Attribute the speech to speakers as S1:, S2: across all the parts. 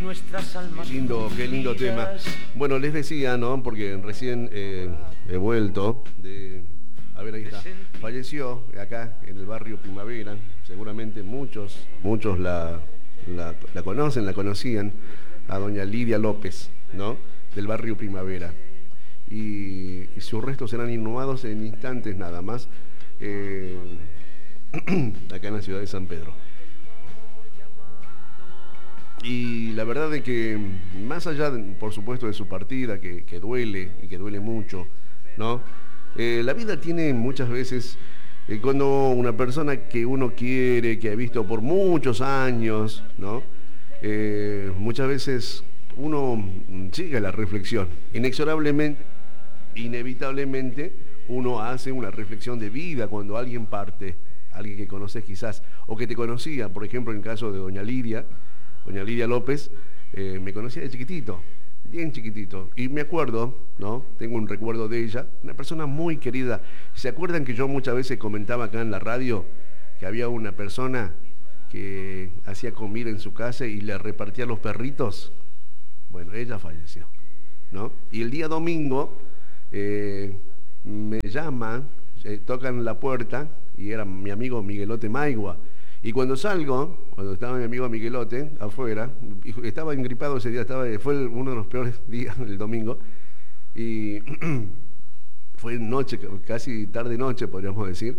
S1: Qué lindo tema. Bueno, les decía, ¿no? Porque recién he vuelto de... A ver, ahí está. Falleció acá en el barrio Primavera. Seguramente muchos la conocen, la conocían. A doña Lidia López, ¿no? Del barrio Primavera. Y sus restos serán inhumados en instantes nada más. Acá en la ciudad de San Pedro. Y la verdad es que más allá, por supuesto, de su partida, que duele y que duele mucho, ¿no? La vida tiene muchas veces, cuando una persona que uno quiere, que ha visto por muchos años, ¿no? Muchas veces uno llega a la reflexión, inexorablemente, inevitablemente, uno hace una reflexión de vida cuando alguien parte, alguien que conoces quizás, o que te conocía, por ejemplo, en el caso de doña Lidia López, me conocía de chiquitito, bien chiquitito, y me acuerdo, ¿no? Tengo un recuerdo de ella, una persona muy querida. ¿Se acuerdan que yo muchas veces comentaba acá en la radio que había una persona que hacía comida en su casa y le repartía a los perritos? Bueno, ella falleció, ¿no? Y el día domingo me llaman, tocan la puerta, y era mi amigo Miguelote Maigua. Y cuando salgo, cuando estaba mi amigo Miguelote afuera, estaba engripado ese día, fue uno de los peores días, el domingo, y fue noche, casi tarde-noche podríamos decir,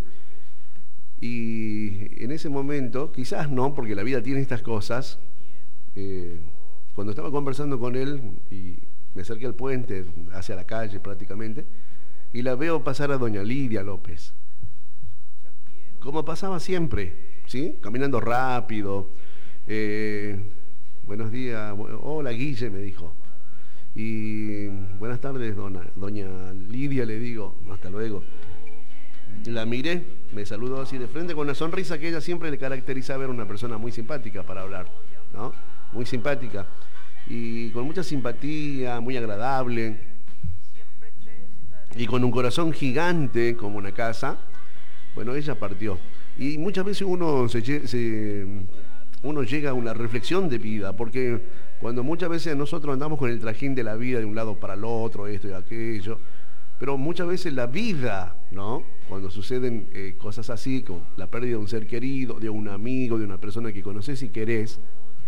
S1: y en ese momento, quizás no, porque la vida tiene estas cosas, cuando estaba conversando con él, y me acerqué al puente, hacia la calle prácticamente, y la veo pasar a doña Lidia López, como pasaba siempre, ¿sí? Caminando rápido. Buenos días. Hola, Guille, me dijo. Y buenas tardes, doña Lidia, le digo. Hasta luego. La miré, me saludó así de frente con una sonrisa que ella siempre le caracterizaba. Era una persona muy simpática para hablar, ¿no? Muy simpática. Y con mucha simpatía, muy agradable. Y con un corazón gigante como una casa. Bueno, ella partió. Y muchas veces uno llega a una reflexión de vida, porque cuando muchas veces nosotros andamos con el trajín de la vida de un lado para el otro, esto y aquello, pero muchas veces la vida, ¿no? Cuando suceden cosas así, como la pérdida de un ser querido, de un amigo, de una persona que conoces y querés,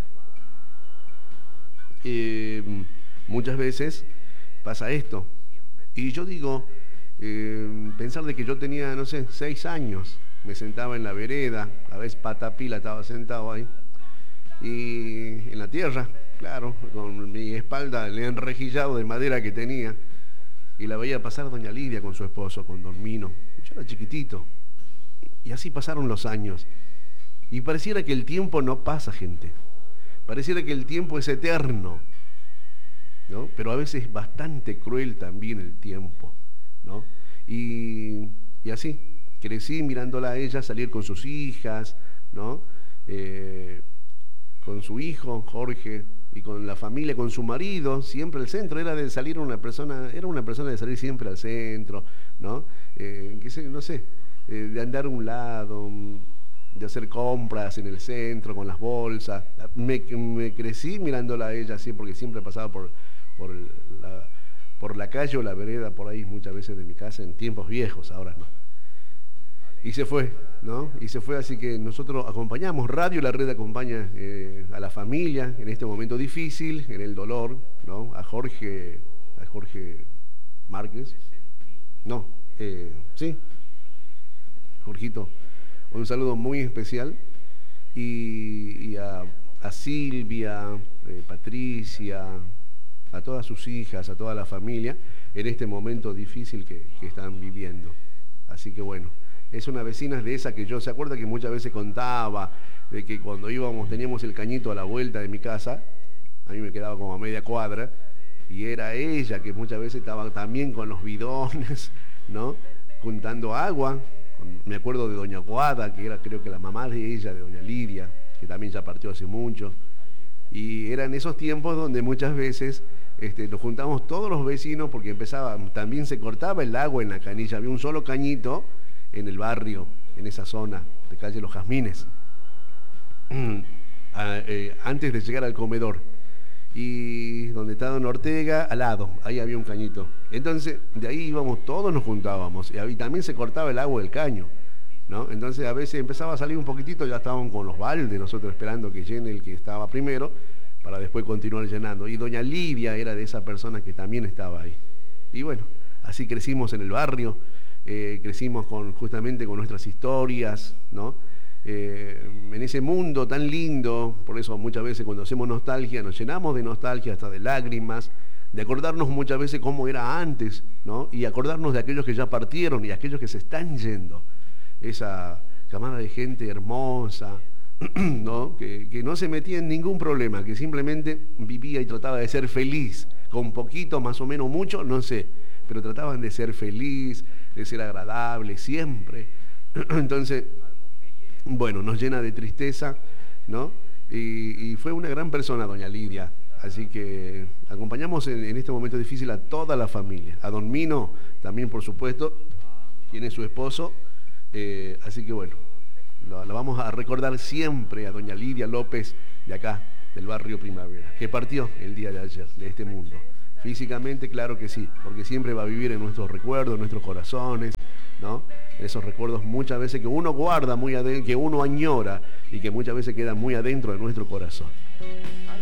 S1: muchas veces pasa esto. Y yo digo, pensar de que yo tenía, no sé, 6 años, me sentaba en la vereda, a veces patapila estaba sentado ahí, y en la tierra, claro, con mi espalda, el enrejillado de madera que tenía, y la veía pasar doña Lidia con su esposo, con don Mino. Yo era chiquitito, y así pasaron los años, y pareciera que el tiempo no pasa, gente, pareciera que el tiempo es eterno, ¿no? Pero a veces es bastante cruel también el tiempo, ¿no? Y así, crecí mirándola a ella salir con sus hijas, ¿no? Con su hijo, Jorge, y con la familia, con su marido, siempre al centro. Era una persona de salir siempre al centro, ¿no? No sé, de andar a un lado, de hacer compras en el centro con las bolsas. Me crecí mirándola a ella así, porque siempre pasaba por la calle o la vereda, por ahí muchas veces de mi casa, en tiempos viejos, ahora no. Y se fue, ¿no? Y se fue, así que nosotros acompañamos, la red acompaña a la familia en este momento difícil, en el dolor, ¿no? A Jorge Márquez, no, sí, Jorgito, un saludo muy especial, y a Silvia, Patricia, a todas sus hijas, a toda la familia, en este momento difícil que están viviendo. Así que bueno, es una vecina de esa que yo, ¿se acuerda que muchas veces contaba de que cuando teníamos el cañito a la vuelta de mi casa, a mí me quedaba como a media cuadra, y era ella que muchas veces estaba también con los bidones, ¿no? Juntando agua. Me acuerdo de doña Guada, que era creo que la mamá de ella, de doña Lidia, que también ya partió hace mucho. Y eran esos tiempos donde muchas veces nos juntamos todos los vecinos, porque también se cortaba el agua en la canilla, había un solo cañito en el barrio, en esa zona de calle Los Jazmines, antes de llegar al comedor. y donde está Don Ortega, al lado, ahí había un cañito. Entonces, de ahí íbamos, todos nos juntábamos, y ahí también se cortaba el agua del caño, ¿no? Entonces a veces empezaba a salir un poquitito, ya estábamos con los baldes, nosotros esperando que llene el que estaba primero, para después continuar llenando. Y doña Lidia era de esas personas que también estaba ahí. Y bueno, así crecimos en el barrio, crecimos justamente con nuestras historias, ¿no? En ese mundo tan lindo, por eso muchas veces cuando hacemos nostalgia nos llenamos de nostalgia, hasta de lágrimas, de acordarnos muchas veces cómo era antes, ¿no? Y acordarnos de aquellos que ya partieron y aquellos que se están yendo. Esa camada de gente hermosa, ¿no? Que no se metía en ningún problema, que simplemente vivía y trataba de ser feliz, con poquito, más o menos mucho, no sé, pero trataban de ser feliz, de ser agradable siempre. Entonces, bueno, nos llena de tristeza, ¿no? Y fue una gran persona doña Lidia, así que acompañamos en este momento difícil a toda la familia, a don Mino también, por supuesto, quien es su esposo, así que bueno, la vamos a recordar siempre a doña Lidia López, de acá, del barrio Primavera, que partió el día de ayer de este mundo. Físicamente, claro que sí, porque siempre va a vivir en nuestros recuerdos, en nuestros corazones, ¿no? Esos recuerdos muchas veces que uno guarda muy adentro, que uno añora y que muchas veces quedan muy adentro de nuestro corazón.